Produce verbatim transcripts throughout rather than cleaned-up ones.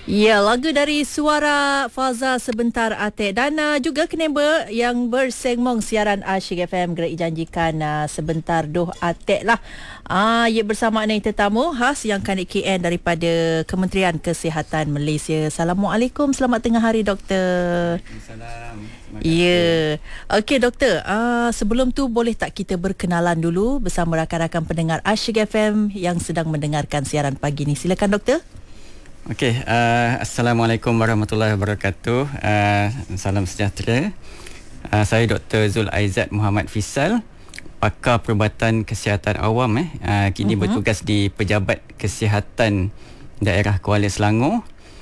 Ya, lagu dari Suara Faza Sebentar Atik dan uh, juga Keneba yang bersengmong siaran Asyik F M gerak janjikan uh, Sebentar Doh Atik lah. Ah, ya bersama dengan tetamu khas yang Kanik K N daripada Kementerian Kesihatan Malaysia. Assalamualaikum, selamat tengah hari doktor. Waalaikumsalam. Ya. Okey doktor, uh, sebelum tu boleh tak kita berkenalan dulu bersama rakan-rakan pendengar Asyik F M yang sedang mendengarkan siaran pagi ni. Silakan doktor. Okey, uh, Assalamualaikum warahmatullahi wabarakatuh. Uh, salam sejahtera. Uh, saya Doktor Zul Aizat Muhammad Fisal, pakar perubatan kesihatan awam eh. Uh, kini uh-huh. bertugas di Pejabat Kesihatan Daerah Kuala Selangor.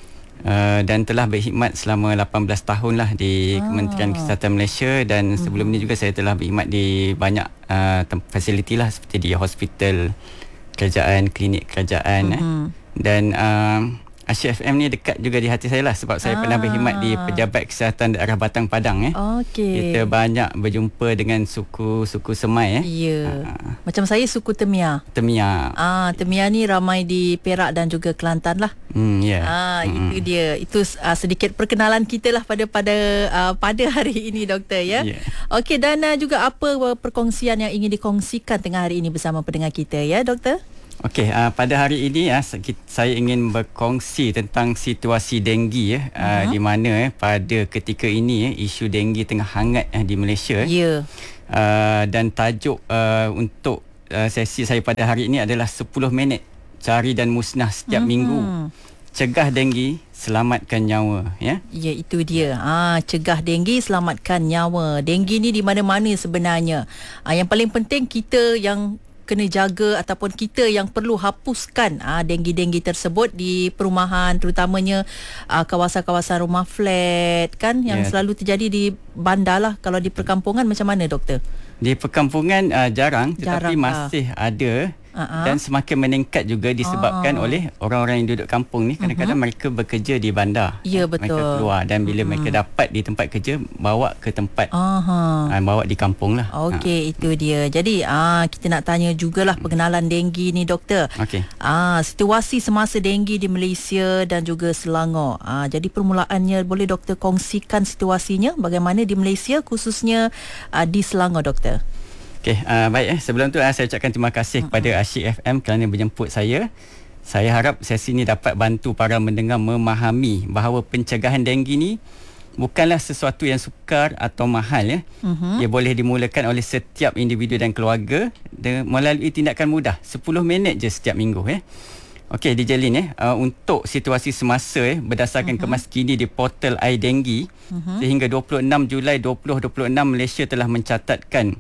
Uh, dan telah berkhidmat selama lapan belas tahun lah di ah. Kementerian Kesihatan Malaysia, dan sebelum uh-huh. ni juga saya telah berkhidmat di banyak uh, fasiliti lah, seperti di hospital kerajaan, klinik kerajaan uh-huh. eh. Dan uh, Asyik F M ni dekat juga di hati saya lah, sebab saya ah. pernah berkhidmat di Pejabat Kesihatan Daerah Batang Padang eh. Okey. Kita banyak berjumpa dengan suku-suku Semai eh. Ya. Ah. Macam saya suku Temia. Temia. Ah, Temia ni ramai di Perak dan juga Kelantan lah. Hmm, ya. Yeah. Ah, hmm. itu dia. Itu uh, sedikit perkenalan kita lah pada pada uh, pada hari ini doktor ya. Yeah. Okey, dan uh, juga apa perkongsian yang ingin dikongsikan tengah hari ini bersama pendengar kita ya doktor? Okey, uh, pada hari ini uh, saya ingin berkongsi tentang situasi denggi ya, uh, uh-huh. di mana eh, pada ketika ini eh, isu denggi tengah hangat eh, di Malaysia. Ya. Yeah. Uh, dan tajuk uh, untuk uh, sesi saya pada hari ini adalah sepuluh minit cari dan musnah setiap uh-huh. minggu. Cegah denggi, selamatkan nyawa ya. Ya, itu dia. Ah, cegah denggi, selamatkan nyawa. Denggi ni di mana-mana sebenarnya. Ah, yang paling penting kita yang kena jaga ataupun kita yang perlu hapuskan uh, denggi-denggi tersebut di perumahan, terutamanya uh, kawasan-kawasan rumah flat kan yang yeah. selalu terjadi di bandar lah. Kalau di perkampungan macam mana doktor? Di perkampungan uh, jarang, tetapi jarang, masih uh. ada. Uh-huh. Dan semakin meningkat juga disebabkan uh. oleh orang-orang yang duduk kampung ni. Kadang-kadang uh-huh. mereka bekerja di bandar. Ya, betul. Mereka keluar dan bila uh-huh. mereka dapat di tempat kerja, bawa ke tempat uh-huh. uh, bawa di kampung lah. Okey, uh. itu dia. Jadi uh, kita nak tanya jugalah pengenalan denggi ni doktor. Okey. Uh, situasi semasa denggi di Malaysia dan juga Selangor. Uh, jadi permulaannya boleh doktor kongsikan situasinya bagaimana di Malaysia khususnya uh, di Selangor doktor? Okey, uh, baik eh. Sebelum tu uh, saya ucapkan terima kasih uh-huh. kepada Asyik F M kerana menjemput saya. Saya harap sesi ini dapat bantu para mendengar memahami bahawa pencegahan denggi ni bukanlah sesuatu yang sukar atau mahal ya. Uh-huh. Ia boleh dimulakan oleh setiap individu dan keluarga de- melalui tindakan mudah, sepuluh minit je setiap minggu ya. Okey, dijalin ya. Uh, untuk situasi semasa eh berdasarkan uh-huh. kemas kini di portal iDenggi, uh-huh. sehingga dua puluh enam Julai dua ribu dua puluh enam Malaysia telah mencatatkan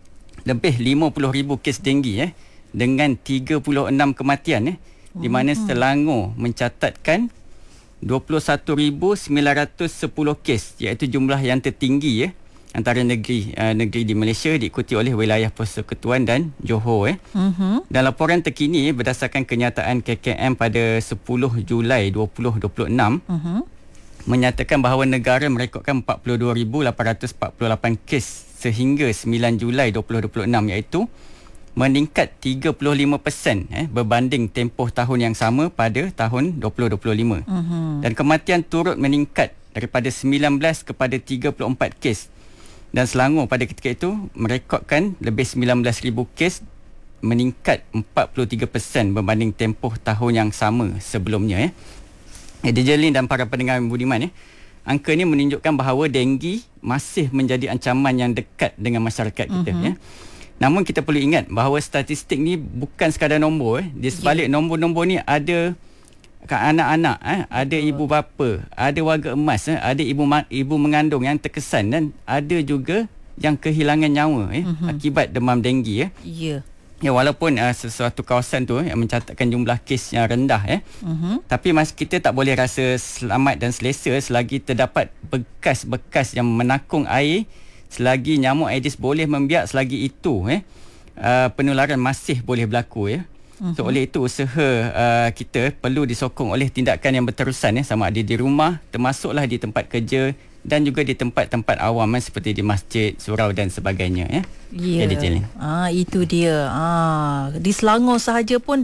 lebih lima puluh ribu kes denggi eh dengan tiga puluh enam kematian eh, di mana Selangor mencatatkan dua puluh satu ribu sembilan ratus sepuluh kes, iaitu jumlah yang tertinggi eh antara negeri uh, negeri di Malaysia, diikuti oleh wilayah Persekutuan dan Johor eh. Uh-huh. Dan laporan terkini eh, berdasarkan kenyataan K K M pada sepuluh Julai dua ribu dua puluh enam uh-huh. menyatakan bahawa negara merekodkan empat puluh dua ribu lapan ratus empat puluh lapan kes sehingga sembilan Julai dua ribu dua puluh enam, iaitu meningkat tiga puluh lima peratus eh, berbanding tempoh tahun yang sama pada tahun dua ribu dua puluh lima. Uh-huh. Dan kematian turut meningkat daripada sembilan belas kepada tiga puluh empat kes. Dan Selangor pada ketika itu merekodkan lebih sembilan belas ribu kes, meningkat empat puluh tiga peratus berbanding tempoh tahun yang sama sebelumnya. Eh. Dijalin dan para pendengar budiman eh. Angka ini menunjukkan bahawa denggi masih menjadi ancaman yang dekat dengan masyarakat kita uh-huh. ya. Namun kita perlu ingat bahawa statistik ni bukan sekadar nombor eh. Di sebalik yeah. nombor-nombor ni ada anak-anak eh, ada uh. ibu bapa, ada warga emas eh, ada ibu ibu mengandung yang terkesan, dan ada juga yang kehilangan nyawa eh uh-huh. akibat demam denggi eh. Ya. Yeah. Ya, walaupun uh, sesuatu kawasan tu yang eh, mencatatkan jumlah kes yang rendah eh. Uh-huh. Tapi mas kita tak boleh rasa selamat dan selesa selagi terdapat bekas-bekas yang menakung air, selagi nyamuk Aedes boleh membiak, selagi itu eh uh, penularan masih boleh berlaku ya. Uh-huh. So oleh itu usaha uh, kita perlu disokong oleh tindakan yang berterusan eh, sama ada di rumah, termasuklah di tempat kerja dan juga di tempat-tempat awam eh, seperti di masjid, surau dan sebagainya ya. Ya. Yeah. Ah, itu dia. Ah, di Selangor sahaja pun dah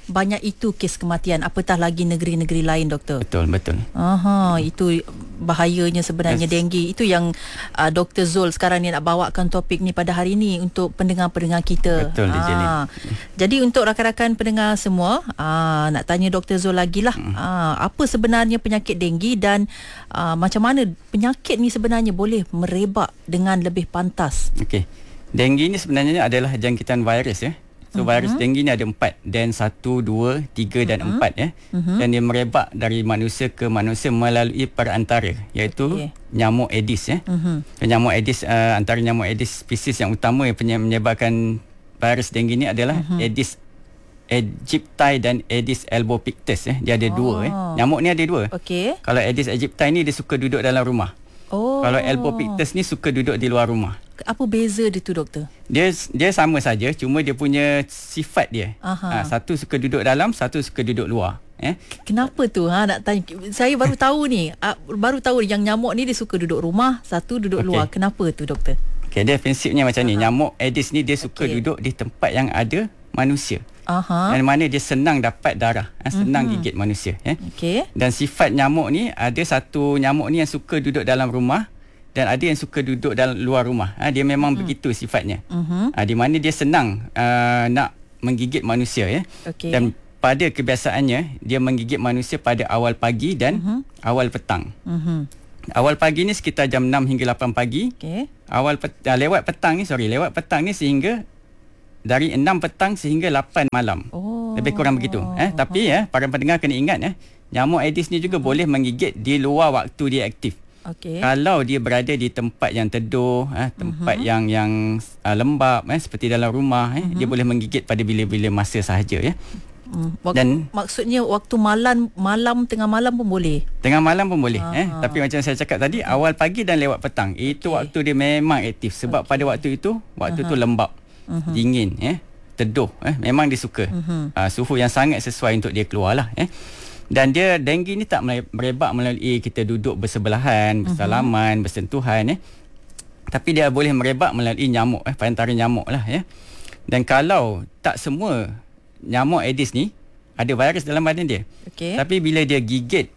banyak itu kes kematian, apatah lagi negeri-negeri lain, doktor. Betul, betul. Aha, itu bahayanya sebenarnya yes. denggi. Itu yang uh, Doktor Zul sekarang ni nak bawakan topik ni pada hari ni untuk pendengar-pendengar kita. Betul, ha. Jadi untuk rakan-rakan pendengar semua, uh, nak tanya Doktor Zul lagi lah, hmm. uh, apa sebenarnya penyakit denggi dan uh, macam mana penyakit ni sebenarnya boleh merebak dengan lebih pantas? Okey. Denggi ni sebenarnya adalah jangkitan virus ya. So uh-huh. virus denggi ni ada empat, dan satu, dua, tiga dan uh-huh. empat ya. Uh-huh. Dan dia merebak dari manusia ke manusia melalui perantara, iaitu okay. nyamuk Aedes ya. Uh-huh. Nyamuk Aedes uh, antara nyamuk Aedes spesies yang utama yang menyebabkan virus denggi ni adalah uh-huh. Aedes aegypti dan Aedes albopictus ya. Dia ada oh. dua ya. Nyamuk ni ada dua. Okey. Kalau Aedes aegypti ni dia suka duduk dalam rumah. Oh. Kalau albopictus ni suka duduk di luar rumah. Apa beza dia tu, doktor? Dia dia sama saja, cuma dia punya sifat dia. Ha, satu suka duduk dalam, satu suka duduk luar. Eh? Kenapa tu? Ha, nak tanya. Saya baru tahu ni. Baru tahu yang nyamuk ni dia suka duduk rumah, satu duduk okay. luar. Kenapa tu, doktor? Okay, dia prinsipnya macam Aha. ni. Nyamuk Aedes ni dia suka okay. duduk di tempat yang ada manusia. Aha. Dan mana dia senang dapat darah, senang uh-huh. gigit manusia. Eh? Okay. Dan sifat nyamuk ni, ada satu nyamuk ni yang suka duduk dalam rumah, dan ada yang suka duduk dalam luar rumah. Ha, dia memang uh-huh. begitu sifatnya. Uh-huh. Ha, di mana dia senang uh, nak menggigit manusia. Ya. Okay. Dan pada kebiasaannya, dia menggigit manusia pada awal pagi dan uh-huh. awal petang. Uh-huh. Awal pagi ni sekitar jam enam hingga lapan pagi. Okay. Awal pet- uh, lewat petang ni, sorry, lewat petang ni sehingga dari enam petang sehingga lapan malam. Oh. Lebih kurang begitu. Eh, tapi ya, para pendengar kena ingat ya, nyamuk Aedes ni juga uh-huh. boleh menggigit di luar waktu dia aktif. Okay. Kalau dia berada di tempat yang teduh, eh, tempat uh-huh. yang yang uh, lembap, eh, seperti dalam rumah, eh, uh-huh. dia boleh menggigit pada bila-bila masa sahaja. Ya. Hmm. Wak- Dan maksudnya waktu malam, malam tengah malam pun boleh. Tengah malam pun boleh. Uh-huh. Eh. Tapi macam saya cakap tadi, uh-huh. awal pagi dan lewat petang, itu okay. waktu dia memang aktif. Sebab okay. pada waktu itu, waktu itu uh-huh. lembap, uh-huh. dingin, eh, teduh. Eh. Memang dia suka. Uh-huh. Uh, suhu yang sangat sesuai untuk dia keluar lah. Eh. Dan dia denggi ni tak merebak melalui kita duduk bersebelahan, bersalaman, uh-huh. bersentuhan. Eh. Tapi dia boleh merebak melalui nyamuk, eh, perantara nyamuk lah. Eh. Dan kalau tak semua nyamuk Aedes ni ada virus dalam badan dia. Okay. Tapi bila dia gigit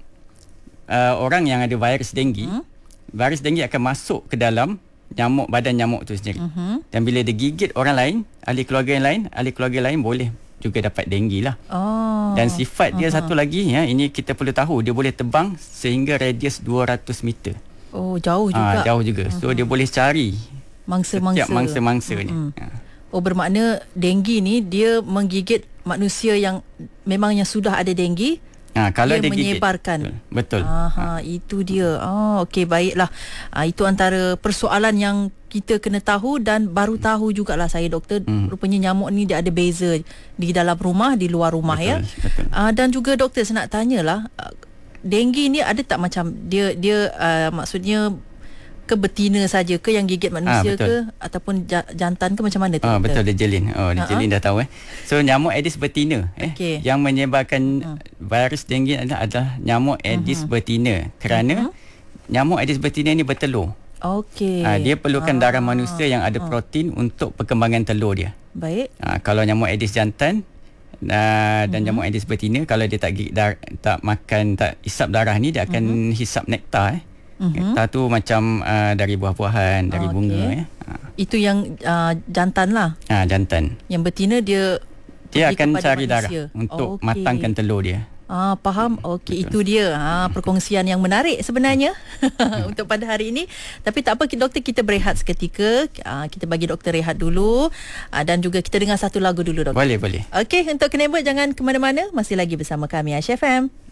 uh, orang yang ada virus denggi, uh-huh. virus denggi akan masuk ke dalam nyamuk, badan nyamuk tu sendiri. Uh-huh. Dan bila dia gigit orang lain, ahli keluarga yang lain, ahli keluarga lain boleh juga dapat denggi lah. Oh. Dan sifat dia uh-huh. satu lagi, ya, ini kita perlu tahu, dia boleh terbang sehingga radius dua ratus meter. Oh, jauh juga. Ha, jauh juga. Uh-huh. So dia boleh cari mangsa-mangsa. Setiap mangsa-mangsa uh-huh. ni. Ha. Oh, bermakna denggi ni dia menggigit manusia yang memang yang sudah ada denggi. Ha, kalau dia, dia menyebarkan. Gigit. Betul. Aha, ha. Itu dia. Oh, okey, baiklah. Ha, itu antara persoalan yang kita kena tahu, dan baru tahu jugalah saya, doktor, hmm. rupanya nyamuk ni dia ada beza di dalam rumah, di luar rumah. Betul, ya. Betul. Ha, dan juga doktor, saya nak tanyalah, denggi ni ada tak macam dia dia uh, maksudnya ke betina saja ke yang gigit manusia, ha, ke ataupun jantan ke, macam mana tu? Oh, betul, dia jelin. Oh, dia jelin dah tahu eh. So nyamuk Aedes betina eh okay. yang menyebabkan uh. virus denggi adalah, adalah nyamuk Aedes uh-huh. betina, kerana uh-huh. nyamuk Aedes betina ni bertelur. Okey. Ha, dia perlukan ah. darah manusia yang ada protein ah. untuk perkembangan telur dia. Baik. Ha, kalau nyamuk Aedes jantan uh, dan uh-huh. nyamuk Aedes betina, kalau dia tak dar, tak makan, tak hisap darah ni, dia akan uh-huh. hisap nektar eh. Uh-huh. Nektar tu macam uh, dari buah-buahan, dari okay. bunga. Eh. Ha. Itu yang uh, jantan lah. Ha, jantan. Yang betina dia dia akan cari manusia. darah untuk okay. matangkan telur dia. Ah, faham. Okey, itu dia. Ha, perkongsian yang menarik sebenarnya untuk pada hari ini. Tapi tak apa, doktor, kita berehat seketika. Ha, kita bagi doktor rehat dulu. Ha, dan juga kita dengar satu lagu dulu, doktor. Boleh, boleh. Okey, untuk Kenebot jangan ke mana-mana. Masih lagi bersama kami Aish F M.